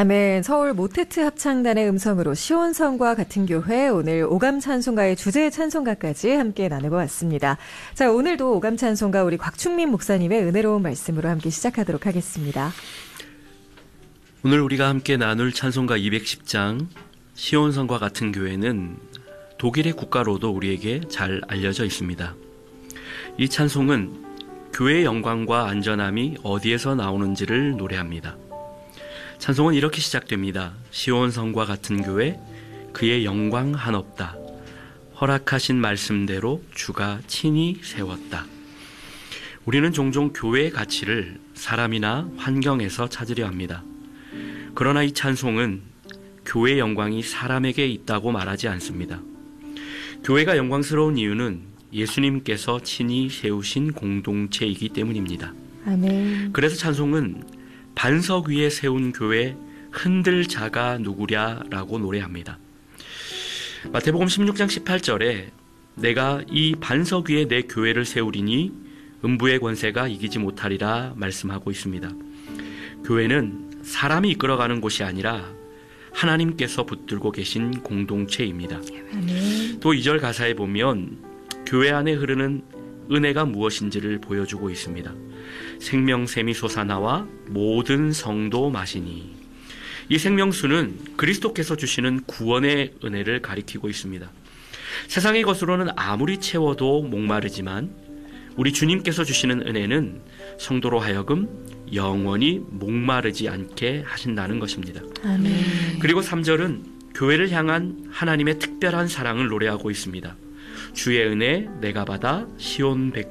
아멘. 서울 모테트 합창단의 음성으로 시온성과 같은 교회, 오늘 오감 찬송가의 주제 찬송가까지 함께 나눠보았습니다. 자, 오늘도 오감 찬송가 우리 곽충민 목사님의 은혜로운 말씀으로 함께 시작하도록 하겠습니다. 오늘 우리가 함께 나눌 찬송가 210장 시온성과 같은 교회는 독일의 국가로도 우리에게 잘 알려져 있습니다. 이 찬송은 교회의 영광과 안전함이 어디에서 나오는지를 노래합니다. 찬송은 이렇게 시작됩니다. 시온성과 같은 교회, 그의 영광 한없다. 허락하신 말씀대로 주가 친히 세웠다. 우리는 종종 교회의 가치를 사람이나 환경에서 찾으려 합니다. 그러나 이 찬송은 교회의 영광이 사람에게 있다고 말하지 않습니다. 교회가 영광스러운 이유는 예수님께서 친히 세우신 공동체이기 때문입니다. 아멘. 그래서 찬송은 반석 위에 세운 교회 흔들 자가 누구랴 라고 노래합니다. 마태복음 16장 18절에 내가 이 반석 위에 내 교회를 세우리니 음부의 권세가 이기지 못하리라 말씀하고 있습니다. 교회는 사람이 이끌어가는 곳이 아니라 하나님께서 붙들고 계신 공동체입니다. 또 2절 가사에 보면 교회 안에 흐르는 은혜가 무엇인지를 보여주고 있습니다. 생명샘이 솟아나와 모든 성도 마시니. 이 생명수는 그리스도께서 주시는 구원의 은혜를 가리키고 있습니다. 세상의 것으로는 아무리 채워도 목마르지만 우리 주님께서 주시는 은혜는 성도로 하여금 영원히 목마르지 않게 하신다는 것입니다. 아멘. 그리고 3절은 교회를 향한 하나님의 특별한 사랑을 노래하고 있습니다. 주의 은혜 내가 받아 시온